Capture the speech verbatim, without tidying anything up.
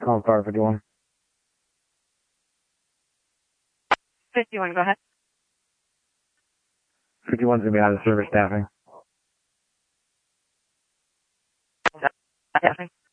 Calling Fire fifty-one. fifty-one, go ahead. fifty-one's going to be out of service staffing. Staffing.